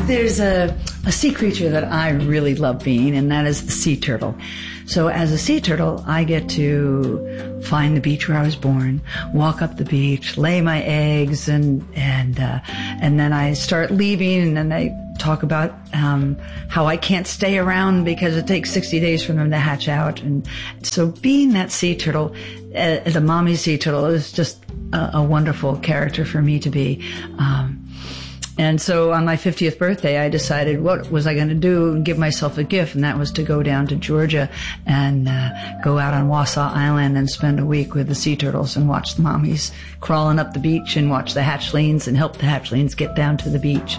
There's a sea creature that I really love being, and that is the sea turtle. So as a sea turtle, I get to find the beach where I was born, walk up the beach, lay my eggs, and then I start leaving, and then I talk about how I can't stay around because it takes 60 days for them to hatch out. And so being that sea turtle, the mommy sea turtle, is just a wonderful character for me to be. And so on my 50th birthday, I decided what was I going to do and give myself a gift, and that was to go down to Georgia and go out on Wausau Island and spend a week with the sea turtles and watch the mommies crawling up the beach and watch the hatchlings and help the hatchlings get down to the beach.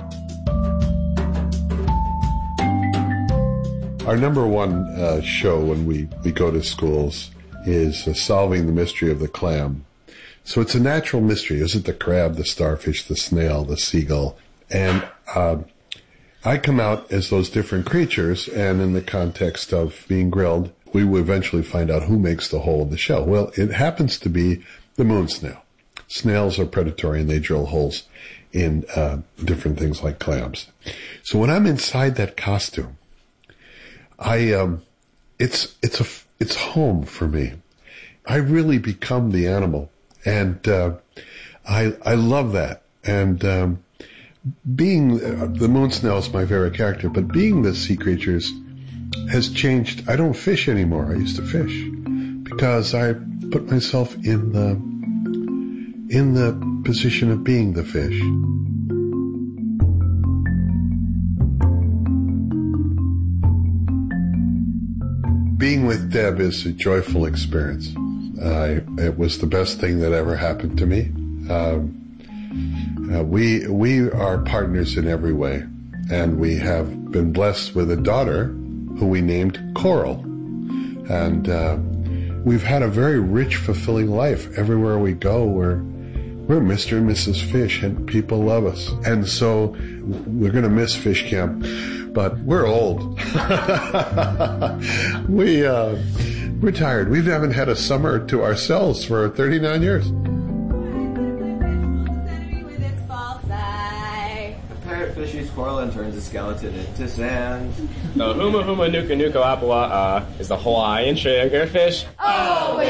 Our number one show when we go to schools is Solving the Mystery of the Clam. So it's a natural mystery. Is it the crab, the starfish, the snail, the seagull? And I come out as those different creatures, and in the context of being grilled, we will eventually find out who makes the hole in the shell. Well, it happens to be the moon snail. Snails are predatory, and they drill holes in different things like clams. So when I'm inside that costume, it's home for me. I really become the animal. And I love that. And being the moon snail is my favorite character, but being the sea creatures has changed. I don't fish anymore. I used to fish because I put myself in the position of being the fish. Being with Deb is a joyful experience. It was the best thing that ever happened to me. We are partners in every way, and we have been blessed with a daughter who we named Coral. And we've had a very rich, fulfilling life. Everywhere we go, we're Mr. and Mrs. Fish, and people love us. And so we're going to miss Fish Camp, but we're old. We're tired. We haven't had a summer to ourselves for 39 years. Parrotfish eats coral and turns a skeleton into sand. The huma huma nuka nuka apua is the Hawaiian sugarfish. Oh,